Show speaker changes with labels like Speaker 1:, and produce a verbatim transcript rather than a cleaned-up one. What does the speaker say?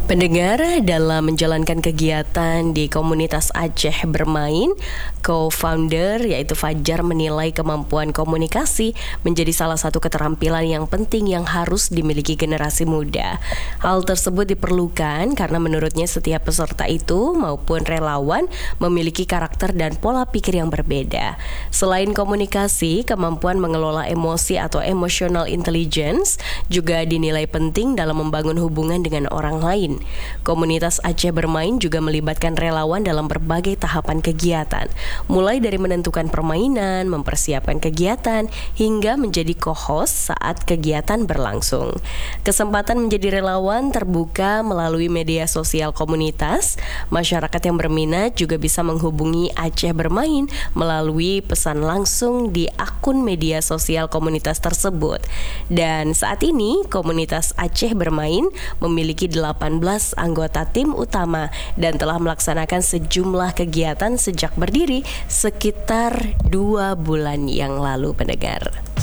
Speaker 1: Pendengar, dalam menjalankan kegiatan di komunitas Aceh Bermain, co-founder yaitu Fajar menilai kemampuan komunikasi menjadi salah satu keterampilan yang penting yang harus dimiliki generasi muda. Hal tersebut diperlukan karena menurutnya setiap peserta itu maupun relawan memiliki karakter dan pola pikir yang berbeda. Selain komunikasi, kemampuan mengelola emosi atau emotional intelligence juga dinilai penting dalam membangun hubungan dengan orang lain. Komunitas Aceh Bermain juga melibatkan relawan dalam berbagai tahapan kegiatan, mulai dari menentukan permainan, mempersiapkan kegiatan, hingga menjadi co-host saat kegiatan berlangsung. Kesempatan menjadi relawan terbuka melalui media sosial komunitas. Masyarakat yang berminat juga bisa menghubungi Aceh Bermain melalui pesan langsung di akun media sosial komunitas tersebut. Dan saat ini komunitas Aceh Bermain memiliki delapan belas anggota tim utama dan telah melaksanakan sejumlah kegiatan sejak berdiri sekitar dua bulan yang lalu, pendengar.